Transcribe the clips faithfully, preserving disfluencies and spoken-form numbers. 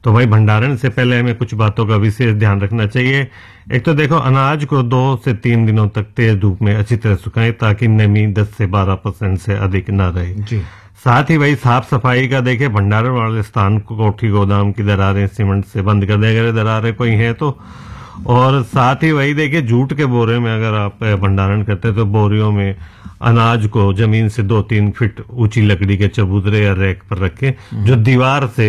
तो भाई भंडारण से पहले हमें कुछ बातों का विशेष ध्यान रखना चाहिए। एक तो देखो, अनाज को दो से तीन दिनों तक तेज धूप में अच्छी तरह सुखाएं ताकि नमी दस से बारह परसेंट से अधिक न रहे जी। साथ ही भाई साफ सफाई का देखें, भंडारण वाले स्थान को, कोठी गोदाम की दरारें सीमेंट से बंद कर दें अगर दरारें कोई हैं तो। और साथ ही वही देखिए, जूट के बोरे में अगर आप भंडारण करते हैं तो बोरियों में अनाज को जमीन से दो तीन फीट ऊंची लकड़ी के चबूतरे या रैक पर रखें जो दीवार से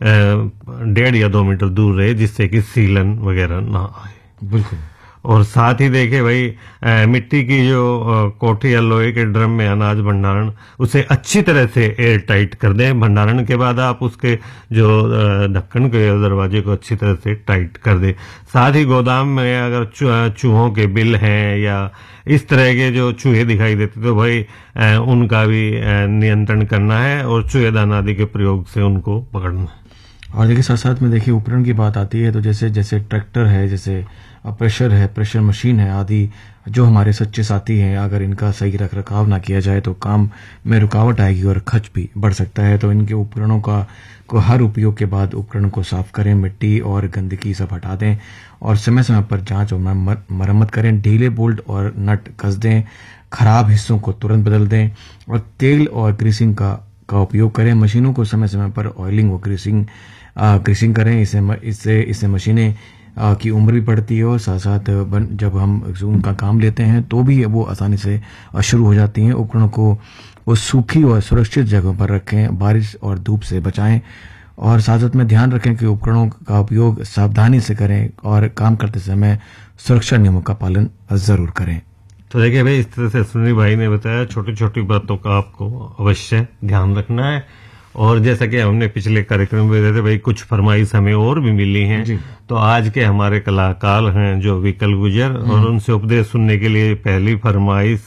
डेढ़ या दो मीटर दूर रहे, जिससे कि सीलन वगैरह ना आए। बिल्कुल। और साथ ही देखे भाई आ, मिट्टी की जो आ, कोठी या लोहे के ड्रम में अनाज भंडारण, उसे अच्छी तरह से एयर टाइट कर दें। भंडारण के बाद आप उसके जो ढक्कन के दरवाजे को अच्छी तरह से टाइट कर दें। साथ ही गोदाम में अगर चूहों के बिल हैं या इस तरह के जो चूहे दिखाई देते तो भाई आ, उनका भी नियंत्रण करना है और चूहेदान आदि के प्रयोग से उनको पकड़ना है। और देखिए साथ साथ में देखिए उपकरण की बात आती है तो जैसे जैसे ट्रैक्टर है, जैसे प्रेशर है, प्रेशर मशीन है आदि जो हमारे सच्चे साथी हैं, अगर इनका सही रख रखाव ना किया जाए तो काम में रुकावट आएगी और खर्च भी बढ़ सकता है। तो इनके उपकरणों का को हर उपयोग के बाद उपकरण को साफ करें, मिट्टी और गंदगी सब हटा दें और समय समय पर जांच और मरम्मत करें। ढीले बोल्ट और नट कस दें, खराब हिस्सों को तुरंत बदल दें और तेल और ग्रीसिंग का का उपयोग करें। मशीनों को समय समय पर ऑयलिंग और ग्रीसिंग ग्रीसिंग करें। इससे इससे इससे मशीनें की उम्र भी बढ़ती है और साथ साथ जब हम उनका काम लेते हैं तो भी वो आसानी से शुरू हो जाती हैं। उपकरणों को वो सूखी और सुरक्षित जगहों पर रखें, बारिश और धूप से बचाएं और साथ साथ में ध्यान रखें कि उपकरणों का उपयोग सावधानी से करें और काम करते समय सुरक्षा नियमों का पालन जरूर करें। तो देखिए भाई, इस तरह से सुनील भाई ने बताया, छोटी छोटी बातों का आपको अवश्य ध्यान रखना है। और जैसा कि हमने पिछले कार्यक्रम में बताया भाई, कुछ फरमाइश हमें और भी मिली हैं, तो आज के हमारे कलाकार हैं जो विकल गुजर, और उनसे उपदेश सुनने के लिए पहली फरमाइश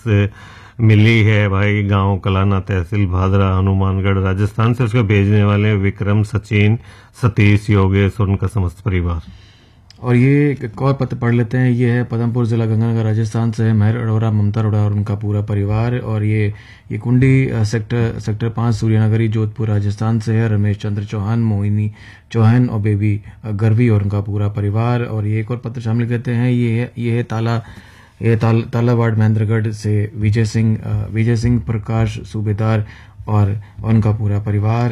मिली है भाई गांव कलाना, तहसील भादरा, हनुमानगढ़, राजस्थान से। उसको भेजने वाले विक्रम, सचिन, सतीश, योगेश और उनका समस्त परिवार। और ये एक और पत्र पढ़ लेते हैं। ये है पदमपुर जिला गंगानगर राजस्थान से है मेहर अरोड़ा, ममता अरोड़ा और उनका पूरा परिवार। और ये ये कुंडी सेक्टर सेक्टर पांच सूर्यनगरी जोधपुर राजस्थान से है रमेश चंद्र चौहान, मोहिनी चौहान और बेबी गर्वी और उनका पूरा परिवार। और ये एक और पत्र शामिल करते हैं। ये है ये है ताला ये ताल, तालावाड़ महेंद्रगढ़ से विजय सिंह विजय सिंह प्रकाश सूबेदार और उनका पूरा परिवार।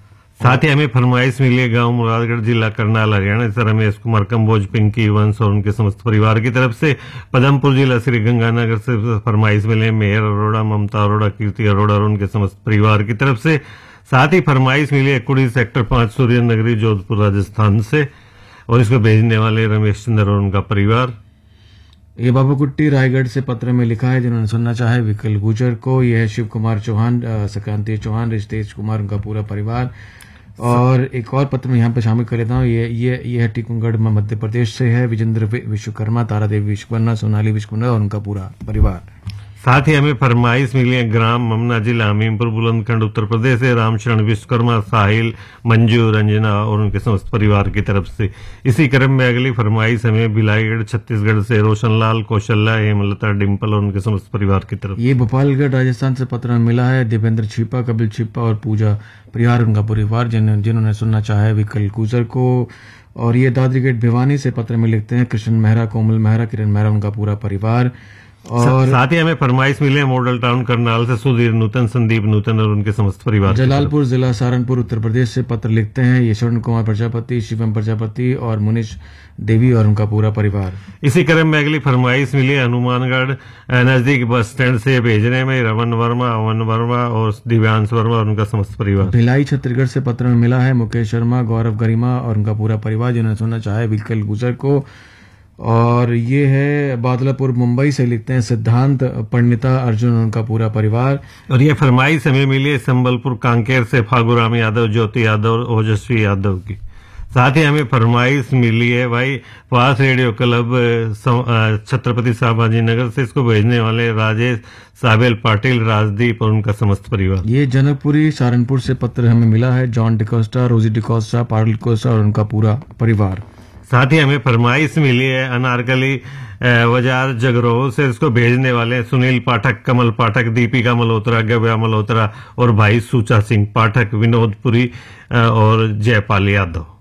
साथ ही हमें फरमाइश मिली है गांव मुरादगढ़, जिला करनाल, हरियाणा से रमेश कुमार कंबोज, पिंकी वंश और उनके समस्त परिवार की तरफ से। पदमपुर जिला श्री गंगानगर से फरमाइश मिले मेहर अरोड़ा, ममता अरोड़ा, कीर्ति अरोड़ा और उनके समस्त परिवार की तरफ से। साथ ही फरमाइश मिली है कुड़ी सेक्टर पांच सूर्यनगरी जोधपुर राजस्थान से, और इसको भेजने वाले रमेश चंद्र और उनका परिवार। ये बाबू कुट्टी रायगढ़ से पत्र में लिखा है, जिन्होंने सुनना चाहे विकल गुजर को। यह है शिव कुमार चौहान, संक्रांति चौहान, रितेश कुमार, उनका पूरा परिवार। और एक और पत्र में यहाँ पे शामिल कर लेता हूँ। ये ये ये है टीकमगढ़ में मध्य प्रदेश से है विजेंद्र विश्वकर्मा, तारादेवी विश्वकर्मा, सोनाली विश्वकर्मा और उनका पूरा परिवार। साथ ही हमें फरमाइश मिली है ग्राम ममना, जिला हमीरपुर, बुलंदखंड, उत्तर प्रदेश से रामशरण विश्वकर्मा, साहिल, मंजू, रंजना और उनके समस्त परिवार की तरफ से। इसी क्रम में अगली फरमाइश हमें भिलाईगढ़ छत्तीसगढ़ से रोशनलाल, कौशल्या, हेमलता, डिम्पल और उनके समस्त परिवार की तरफ। ये भोपालगढ़ राजस्थान से पत्र में मिला है देवेंद्र छिपा, कपिल छिपा और पूजा परिवार, उनका परिवार, जिन्होंने सुनना चाहे विकल गुजर को। और ये दादरी गेट भिवानी से पत्र में लिखते हैं कृष्ण मेहरा, कोमल मेहरा, किरण मेहरा, उनका पूरा परिवार। और साथ ही हमें फरमाइश मिले मॉडल टाउन करनाल से सुधीर नूतन, संदीप नूतन और उनके समस्त परिवार। जलालपुर जिला सहारनपुर उत्तर प्रदेश से पत्र लिखते हैं यशवंत कुमार प्रजापति, शिवम प्रजापति और मुनीश देवी और उनका पूरा परिवार। इसी क्रम में अगली फरमाइश मिली हनुमानगढ़ नजदीक बस स्टैंड से भेजने में रमन वर्मा, अवन वर्मा और दिव्यांश वर्मा और उनका समस्त परिवार। भिलाई छत्तीसगढ़ से पत्र में मिला है मुकेश शर्मा, गौरव गरिमा और उनका पूरा परिवार, जिन्होंने सुनना चाहे विकल गुजर को। और ये है बादलापुर मुंबई से लिखते हैं सिद्धांत पंडिता अर्जुन और उनका पूरा परिवार। और ये फरमाइश हमें मिली है संबलपुर कांकेर से फागुराम यादव, ज्योति यादव और ओजस्वी यादव की। साथ ही हमें फरमाइश मिली है भाई पास रेडियो क्लब छत्रपति संभाजी नगर से, इसको भेजने वाले राजेश, साबेल पाटिल, राजदीप और उनका समस्त परिवार। ये जनकपुरी सहारनपुर से पत्र हमें मिला है जॉन डिकोस्टा, रोजी डिकोस्टा, पाटिल कोस्टा और उनका पूरा परिवार। साथ ही हमें फरमाइश मिली है अनारकली बाजार जगरोह से, इसको भेजने वाले सुनील पाठक, कमल पाठक, दीपिका मल्होत्रा, गव्या मल्होत्रा और भाई सूचा सिंह पाठक, विनोदपुरी और जयपाल यादव।